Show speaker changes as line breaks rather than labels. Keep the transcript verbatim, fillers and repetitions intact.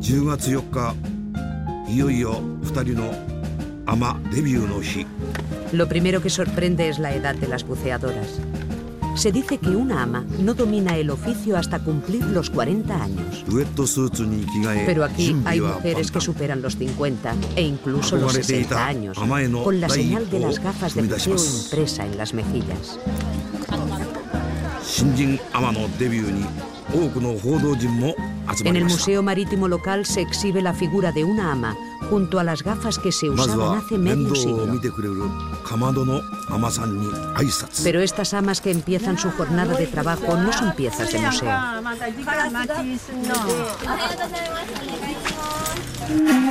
じゅうがつよっか、いよいよふたりのamaデビューの日。
Lo primero que sorprende es la edad de las buceadoras. Se dice que una ama no domina el oficio hasta cumplir los cuarenta años. Pero aquí hay mujeres que superan los cincuenta e incluso los sesenta años, con la señal de las gafas de buceo impresa en las mejillas. En el Museo Marítimo local se exhibe la figura de una ama junto a las gafas que se usaban hace medio siglo. Pero estas amas que empiezan su jornada de trabajo no son piezas de museo.